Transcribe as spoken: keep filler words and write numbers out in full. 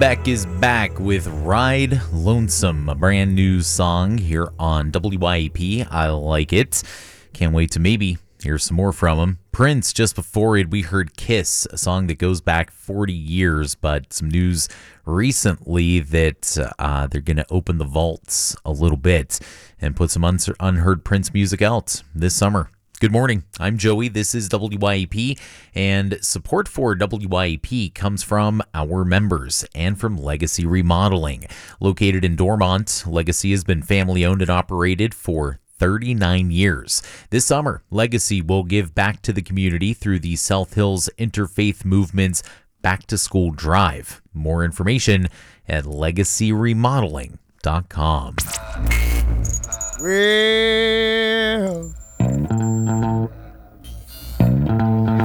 Beck is back with Ride Lonesome, a brand new song here on W Y A P. I like it. Can't wait to maybe hear some more from him. Prince, just before it, we heard Kiss, a song that goes back forty years, but some news recently that uh, they're going to open the vaults a little bit and put some un- unheard Prince music out this summer. Good morning. I'm Joey. This is W Y A P, and support for W Y A P comes from our members and from Legacy Remodeling. Located in Dormont, Legacy has been family-owned and operated for thirty-nine years. This summer, Legacy will give back to the community through the South Hills Interfaith Movement's Back to School Drive. More information at legacy remodeling dot com. Well,